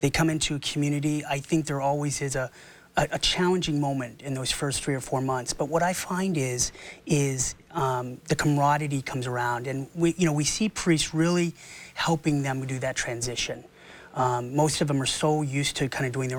They come into a community. I think there always is a challenging moment in those first 3 or 4 months. But what I find is the camaraderie comes around, and we see priests really helping them do that transition. Most of them are so used to kind of doing their